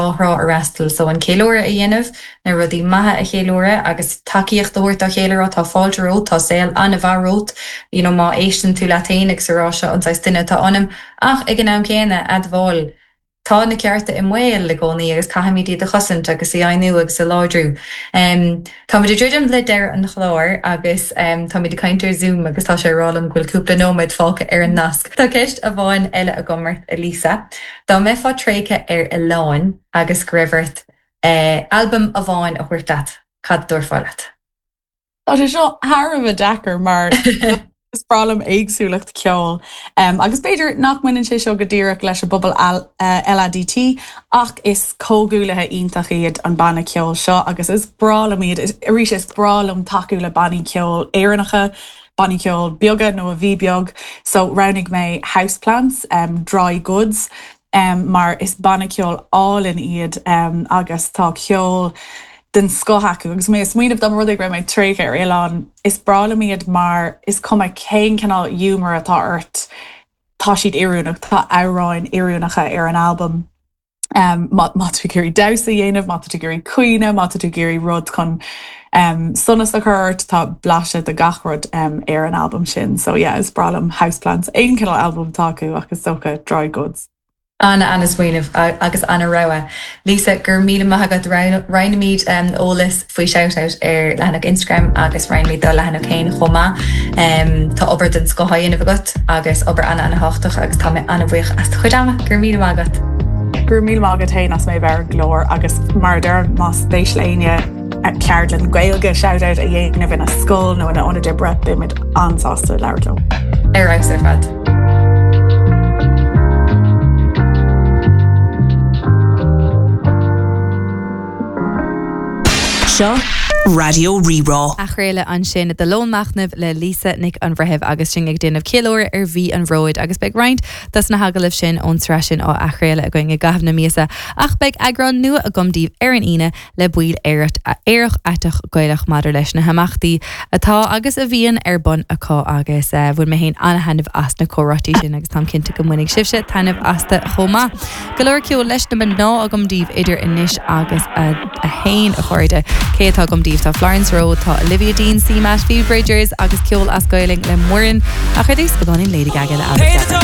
árá a restal so an céileoire a dhéanamh na rudí maithe a chéileoire agus takeíocht dúirt a chéilerá tá fáilterót tá saoil an a bharrót má éistan tú latéin ag sará seo an duine tá anm ach ag an am céine adháil tá na cearta i mhail le gcónaí agus caiimiidí de chosint agus i ainú agus sa láidrú. Tá muidir ddridim le deir an chláir agus tá muidir caiintear Zoom agus tá sé rálam ghfuil cúpla nóid fáca ar an nasc. Tá ceist a bháin eile a gomart a Lisa. Tá mé fá trécha ar i láin agus gribhart album a bháin a chuirtat cad dúrfáilet. Tá sé seo Harmh a dechar mar is bralam éagsúlacht ceol. Agus beidir nach muinn sé seo go ddíireach leis a bobbal LADT ach is cógúlathe ionintach iad an banna ceol seo agus is bralam iad rís is bralam takeú le banní ceol éannacha banní ceol beaga nó a bhí beag so rounnig mé houseplants, dry goods mar is banna ceol all-in iad agus tá ceol den scohacu, agus mé is muoineh dom rudig ra mé trécha ar Eán is bralam iad mar is cuma céin canál humor atá ort tá siad iúnach tá áráin iúnacha ar an album. Má tú gurí dasa dhéanamh, má tú gurí cuioine, má tú gurí rud chun sunnas a chuirt tá blaise de gachrod ar an album sin. So yeah, is bralam houseplants. Éon canál album tacu agus socha dry goods. Anna Sweeney agus Anna Rowa. Lisa, gur míle maithagad Ryanamid ólas faoi shoutout ar lehanach Instagram agus Ryanamid do lehanach céin chomá. Tá obair den scohain a bhagat agus obair Anna hochtach agus tá mé Anna bhuich as chuidama gur míle maithagad. Gur míle maithagad hain as mé bhar glór agus mar der más béis léine ceardlan gailge shoutout a dhéanamh in a scoil nó in a óna dibre bimid ansásta leirló. Ar raibh ar fad. Radio Rerá. A chréile an sin de lónmachnamh le Lisa Nick an bhrehebh agus sin ag déanamh céileoir ar bhí an bhróid agus beag roiint das na hagalibh sin ón sreisin ó a chréile a going a gaithna míosa ach beag agran nua a gomdíobh ar an ine le buil éirecht a éireach atach goilech madidir leis na hamachtaí atá agus a bhíon ar bun a có agus bhfuil mé héin anhanamh as na córatí sin agus tam cinnta go muinnig sibse tanmh asta chomá. Golóir ciú leis na ná a gomdíobh idir inis agus a hain a chuirde cé atá gomdíobh tá Florence Rowe, tá Olivia Dean, Seamat, Phoebe Bridgers agus ceol as gailing le muirin a chuir dús go gáin Lady Gaga le